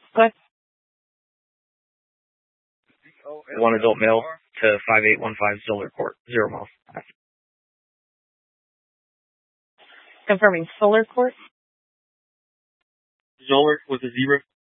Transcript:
Okay. One adult male to 5815 Zoller Court, 0 miles. Confirming Solar Court. Zoller with a 0.